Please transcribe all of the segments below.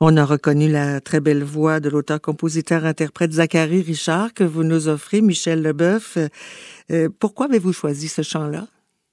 On a reconnu la très belle voix de l'auteur-compositeur-interprète Zacharie Richard que vous nous offrez, Michel Leboeuf. Pourquoi avez-vous choisi ce chant-là?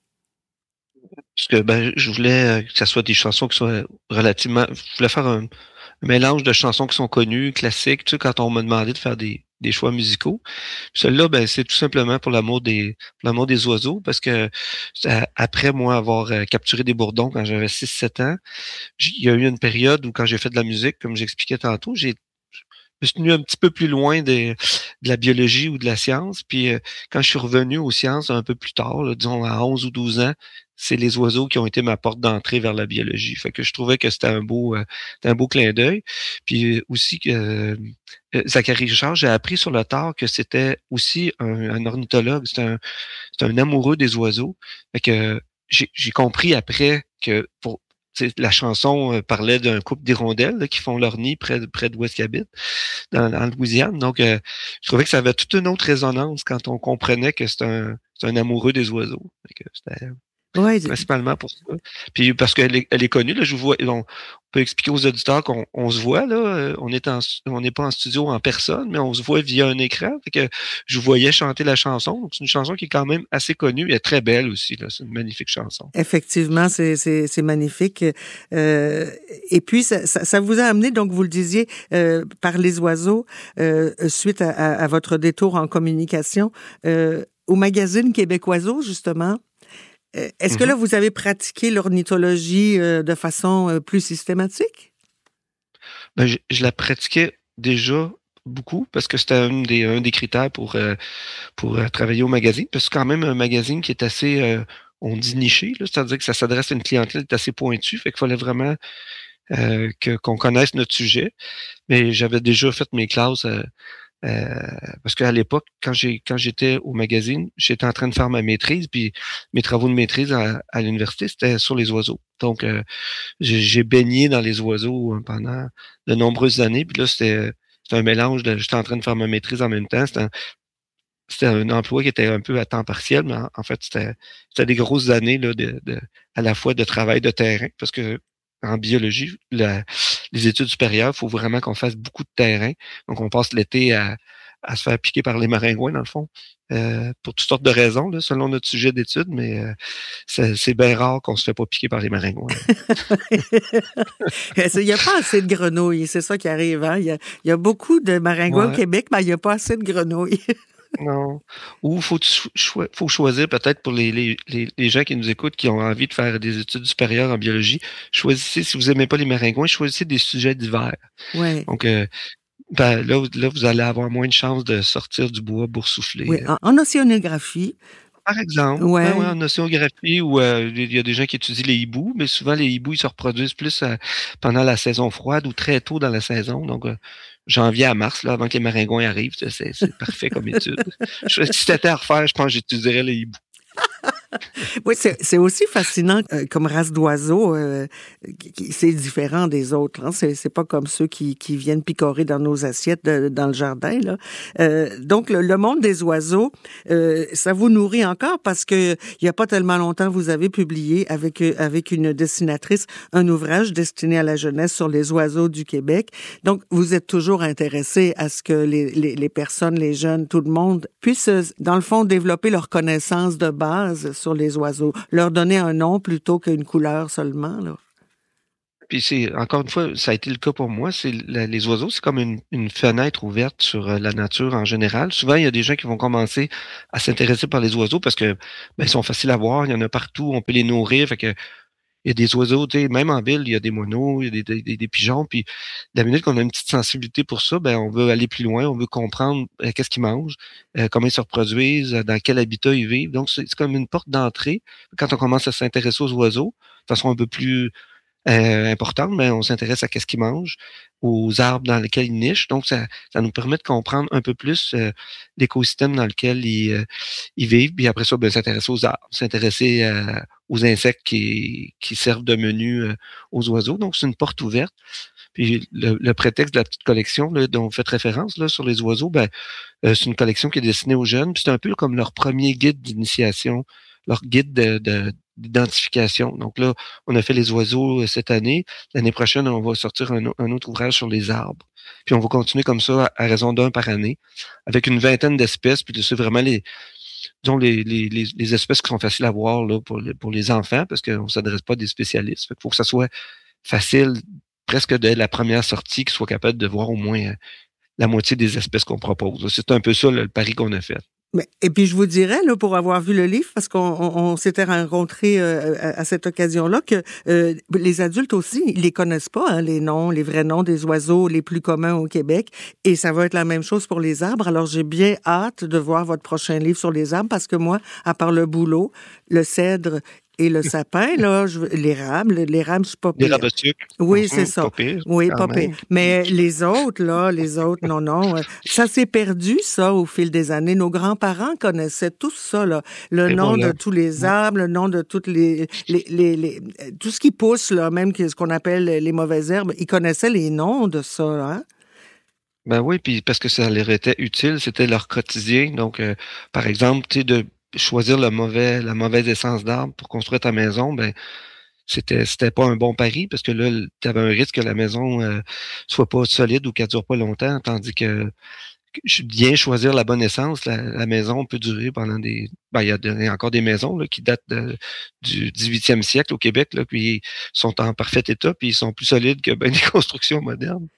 Parce que je voulais que ça soit des chansons qui soient relativement... Je voulais faire un mélange de chansons qui sont connues, classiques, tu sais, quand on m'a demandé de faire des choix musicaux. Puis celle-là, c'est tout simplement pour l'amour des oiseaux, parce que après moi avoir capturé des bourdons quand j'avais 6-7 ans, il y a eu une période où quand j'ai fait de la musique, comme j'expliquais tantôt, je me suis tenu un petit peu plus loin de la biologie ou de la science. Puis quand je suis revenu aux sciences un peu plus tard, là, disons à 11 ou 12 ans, c'est les oiseaux qui ont été ma porte d'entrée vers la biologie. Fait que je trouvais que c'était un beau clin d'œil. Puis aussi que Zacharie Richard, j'ai appris sur le tard que c'était aussi un ornithologue, c'est un amoureux des oiseaux. Fait que j'ai compris après que la chanson parlait d'un couple d'hirondelles là, qui font leur nid près d'où est-ce qu'ils habitent, en Louisiane. Donc, je trouvais que ça avait toute une autre résonance quand on comprenait que c'est un amoureux des oiseaux. Fait que c'était Ouais, principalement pour ça. Puis parce elle est connue, là, je vous vois, on peut expliquer aux auditeurs qu'on se voit, là, on n'est pas en studio en personne, mais on se voit via un écran. Fait que je vous voyais chanter la chanson. Donc, c'est une chanson qui est quand même assez connue. Elle est très belle aussi, là. C'est une magnifique chanson. effectivement, c'est magnifique. Et puis, ça vous a amené, donc vous le disiez, par les oiseaux, suite à votre détour en communication, au magazine Québec Oiseaux, justement. Est-ce que là, vous avez pratiqué l'ornithologie de façon plus systématique? Je la pratiquais déjà beaucoup parce que c'était un des critères pour travailler au magazine. Parce que c'est quand même un magazine qui est assez, on dit niché, là, c'est-à-dire que ça s'adresse à une clientèle qui est assez pointue. Fait qu'il fallait vraiment qu'on connaisse notre sujet. Mais j'avais déjà fait mes classes parce qu'à l'époque, quand j'étais au magazine, j'étais en train de faire ma maîtrise, puis mes travaux de maîtrise à l'université, c'était sur les oiseaux. Donc, j'ai baigné dans les oiseaux pendant de nombreuses années. Puis là, c'était un mélange de... J'étais en train de faire ma maîtrise en même temps. C'était un emploi qui était un peu à temps partiel, mais en fait, c'était des grosses années là, à la fois de travail de terrain, parce que en biologie, les études supérieures, il faut vraiment qu'on fasse beaucoup de terrain. Donc, on passe l'été à se faire piquer par les maringouins, dans le fond, pour toutes sortes de raisons, là, selon notre sujet d'étude, mais c'est bien rare qu'on se fait pas piquer par les maringouins. Il n'y a pas assez de grenouilles, c'est ça qui arrive. Hein? Il y a beaucoup de maringouins au Ouais. Québec, mais il n'y a pas assez de grenouilles. Non. Ou faut choisir peut-être pour les gens qui nous écoutent, qui ont envie de faire des études supérieures en biologie, choisissez, si vous aimez pas les maringouins, choisissez des sujets divers. Ouais. Donc, là, vous allez avoir moins de chances de sortir du bois boursouflé. Oui, en océanographie. Par exemple, ouais, Ouais. en océanographie, où il y a des gens qui étudient les hiboux, mais souvent les hiboux, ils se reproduisent plus pendant la saison froide ou très tôt dans la saison. Donc, janvier à mars, là, avant que les maringouins arrivent, c'est parfait comme étude. Si c'était à refaire, je pense que j'étudierais les hiboux. Oui, c'est aussi fascinant comme race d'oiseaux. C'est différent des autres. Hein. C'est pas comme ceux qui viennent picorer dans nos assiettes dans le jardin. Là. Donc, le monde des oiseaux, ça vous nourrit encore parce que il y a pas tellement longtemps, vous avez publié avec une dessinatrice un ouvrage destiné à la jeunesse sur les oiseaux du Québec. Donc, vous êtes toujours intéressé à ce que les personnes, les jeunes, tout le monde puissent, dans le fond, développer leur connaissance de base sur les oiseaux, leur donner un nom plutôt qu'une couleur seulement, là. Puis encore une fois, ça a été le cas pour moi. Les oiseaux, c'est comme une fenêtre ouverte sur la nature en général. Souvent, il y a des gens qui vont commencer à s'intéresser par les oiseaux parce que ils sont faciles à voir, il y en a partout, on peut les nourrir. Fait que il y a des oiseaux, tu sais, même en ville, il y a des moineaux, il y a des pigeons. Puis la minute qu'on a une petite sensibilité pour ça, on veut aller plus loin, on veut comprendre qu'est-ce qu'ils mangent, comment ils se reproduisent, dans quel habitat ils vivent. Donc, c'est comme une porte d'entrée. Quand on commence à s'intéresser aux oiseaux, de façon un peu plus importante, mais on s'intéresse à qu'est-ce qu'ils mangent, aux arbres dans lesquels ils nichent. Donc, ça nous permet de comprendre un peu plus l'écosystème dans lequel ils vivent. Puis après ça, s'intéresser aux arbres, s'intéresser aux insectes qui servent de menu aux oiseaux. Donc, c'est une porte ouverte. Puis le prétexte de la petite collection là, dont vous faites référence là, sur les oiseaux, c'est une collection qui est destinée aux jeunes. Puis c'est un peu comme leur premier guide d'initiation, leur guide d'identification. Donc là, on a fait les oiseaux cette année. L'année prochaine, on va sortir un autre ouvrage sur les arbres. Puis on va continuer comme ça à raison d'un par année, avec une vingtaine d'espèces. Puis c'est vraiment disons les espèces qui sont faciles à voir là, pour les enfants, parce qu'on ne s'adresse pas à des spécialistes. Il faut que ça soit facile, presque dès la première sortie, qu'ils soient capables de voir au moins la moitié des espèces qu'on propose. C'est un peu ça le pari qu'on a fait. Et puis je vous dirais, là, pour avoir vu le livre, parce qu'on s'était rencontrés à cette occasion-là, que les adultes aussi, ils les connaissent pas, hein, les noms, les vrais noms des oiseaux les plus communs au Québec. Et ça va être la même chose pour les arbres. Alors j'ai bien hâte de voir votre prochain livre sur les arbres, parce que moi, à part le bouleau, le cèdre et le sapin, là, l'érable, je suis pas pire. L'érable à sucre. Oui, c'est ça. Pas pire, Oui, pas pire. Mais les autres, non. Ça s'est perdu, ça, au fil des années. Nos grands-parents connaissaient tout ça, là. Le nom de tous les arbres, le nom de toutes tout ce qui pousse, là, même ce qu'on appelle les mauvaises herbes. Ils connaissaient les noms de ça, hein? Ben oui, puis parce que ça leur était utile, c'était leur quotidien. Donc, par exemple, tu sais, de choisir la mauvaise essence d'arbre pour construire ta maison, ben c'était pas un bon pari parce que là, tu avais un risque que la maison soit pas solide ou qu'elle dure pas longtemps, tandis que bien choisir la bonne essence, la maison peut durer pendant il y a encore des maisons là, qui datent du 18e siècle au Québec, là, puis sont en parfait état, puis ils sont plus solides que ben des constructions modernes.